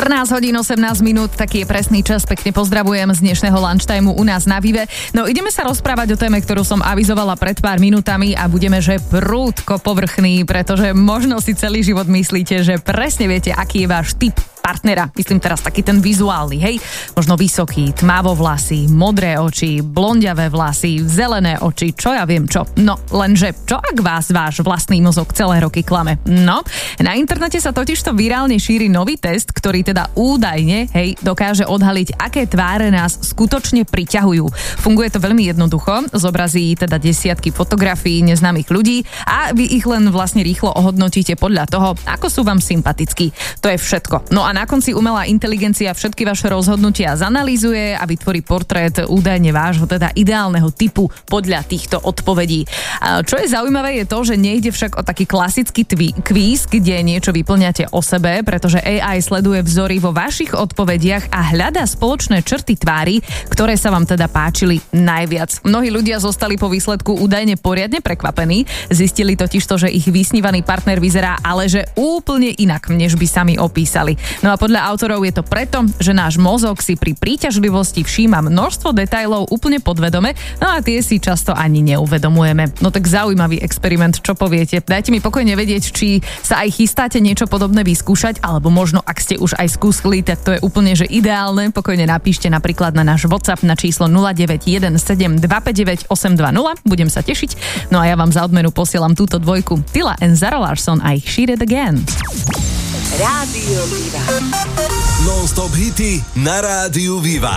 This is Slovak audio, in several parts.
14 hodín 18 minút, taký je presný čas. Pekne pozdravujem z dnešného lunchtimeu u nás na Vive. No ideme sa rozprávať o téme, ktorú som avizovala pred pár minútami a budeme, že prúdko povrchný, pretože možno si celý život myslíte, že presne viete, aký je váš typ partnera. Myslím teraz taký ten vizuálny, hej? Možno vysoký, tmavovlasý, modré oči, blondiavé vlasy, zelené oči, čo ja viem čo. No, lenže čo ak vás váš vlastný mozog celé roky klame? No, na internete sa totižto virálne šíri nový test, ktorý teda údajne, hej, dokáže odhaliť, aké tváre nás skutočne priťahujú. Funguje to veľmi jednoducho, zobrazí teda desiatky fotografií neznámych ľudí a vy ich len vlastne rýchlo ohodnotíte podľa toho, ako sú vám sympatickí. To je všetko. No a na konci umelá inteligencia všetky vaše rozhodnutia zanalýzuje a vytvorí portrét údajne vášho teda ideálneho typu podľa týchto odpovedí. A čo je zaujímavé je to, že nejde však o taký klasický kvíz, kde niečo vyplňate o sebe, pretože AI sleduje vzory vo vašich odpovediach a hľadá spoločné črty tvári, ktoré sa vám teda páčili najviac. Mnohí ľudia zostali po výsledku údajne poriadne prekvapení. Zistili totižto, že ich vysnívaný partner vyzerá ale že úplne inak, než by sami opísali. No a podľa autorov je to preto, že náš mozog si pri príťažlivosti všíma množstvo detailov úplne podvedome, no a tie si často ani neuvedomujeme. No tak zaujímavý experiment, čo poviete? Dajte mi pokojne vedieť, či sa aj chystáte niečo podobné vyskúšať, alebo možno ak ste už aj skúsili, tak to je úplne že ideálne. Pokojne napíšte napríklad na náš WhatsApp na číslo 0917259820. Budem sa tešiť. No a ja vám za odmenu posielam túto dvojku. Tila and Zara Larsson a ich She Did It Again. Rádio Viva. Non-stop hity na Rádiu Viva.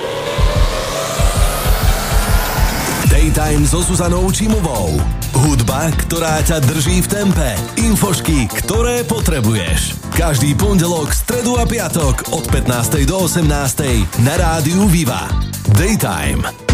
Daytime so Zuzanou Čímovou. Hudba, ktorá ťa drží v tempe. Infošky, ktoré potrebuješ. Každý pondelok, stredu a piatok od 15. do 18. na Rádiu Viva. Daytime.